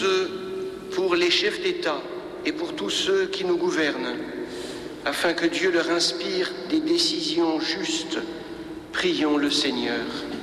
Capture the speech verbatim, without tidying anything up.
ceux, pour les chefs d'État et pour tous ceux qui nous gouvernent, afin que Dieu leur inspire des décisions justes. Prions le Seigneur.